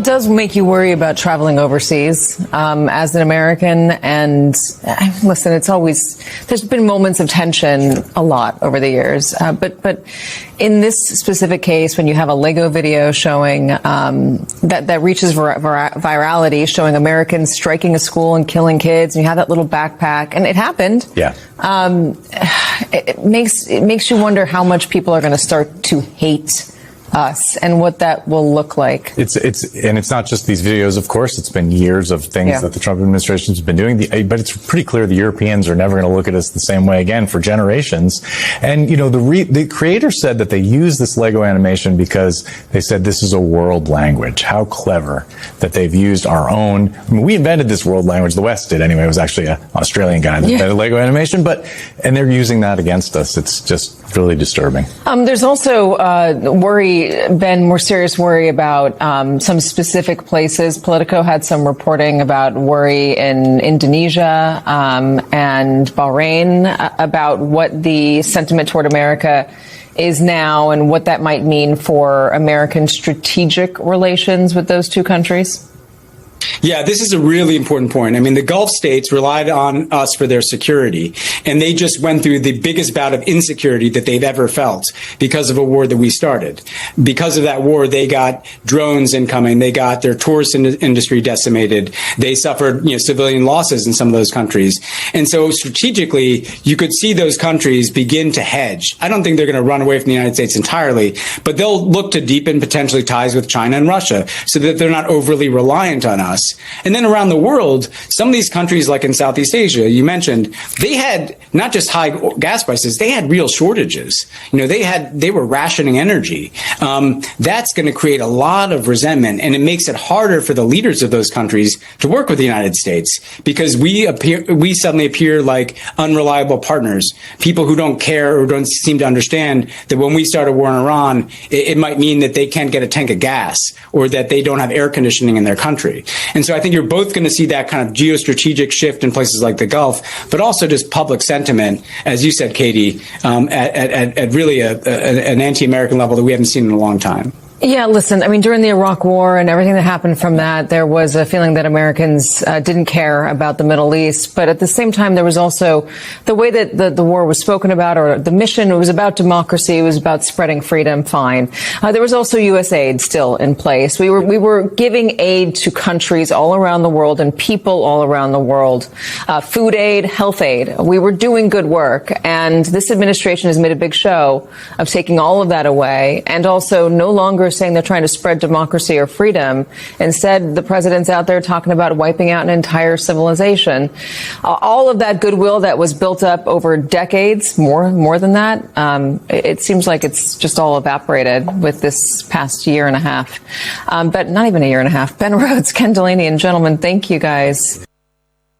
does make you worry about traveling overseas as an American. And listen, there's been moments of tension a lot over the years. But in this specific case, when you have a Lego video showing that reaches virality, showing Americans striking a school and killing kids, and you have that little backpack, and it happened. Yeah. It makes you wonder how much people are going to start to hate us and what that will look like. It's not just these videos, of course. It's been years of things that the Trump administration has been doing. But it's pretty clear the Europeans are never going to look at us the same way again for generations. And, you know, the creator said that they used this Lego animation because they said this is a world language. How clever that they've used our own. I mean, we invented this world language. The West did anyway. It was actually an Australian guy that invented Lego animation. And they're using that against us. It's just really disturbing. There's also more serious worry about some specific places. Politico had some reporting about worry in Indonesia and Bahrain about what the sentiment toward America is now and what that might mean for American strategic relations with those two countries. Yeah, this is a really important point. I mean, the Gulf states relied on us for their security, and they just went through the biggest bout of insecurity that they've ever felt because of a war that we started. Because of that war, they got drones incoming. They got their tourist industry decimated. They suffered, civilian losses in some of those countries. And so strategically, you could see those countries begin to hedge. I don't think they're going to run away from the United States entirely, but they'll look to deepen potentially ties with China and Russia so that they're not overly reliant on us. And then around the world, some of these countries, like in Southeast Asia, you mentioned, they had not just high gas prices, they had real shortages. They were rationing energy. That's going to create a lot of resentment, and it makes it harder for the leaders of those countries to work with the United States because we suddenly appear like unreliable partners, people who don't care or don't seem to understand that when we start a war in Iran, it might mean that they can't get a tank of gas or that they don't have air conditioning in their country. And so I think you're both going to see that kind of geostrategic shift in places like the Gulf, but also just public sentiment, as you said, Katie, at really an anti-American level that we haven't seen in a long time. Yeah, listen, I mean, during the Iraq War and everything that happened from that, there was a feeling that Americans didn't care about the Middle East. But at the same time, there was also the way that the war was spoken about, or the mission. It was about democracy. It was about spreading freedom. Fine. There was also U.S. aid still in place. We were giving aid to countries all around the world and people all around the world. Food aid, health aid. We were doing good work. And this administration has made a big show of taking all of that away and also no longer saying they're trying to spread democracy or freedom. Instead, the president's out there talking about wiping out an entire civilization. All of that goodwill that was built up over decades, more than that, it seems like it's just all evaporated with this past year and a half. But not even a year and a half. Ben Rhodes, Ken Delaney, and gentlemen, thank you guys.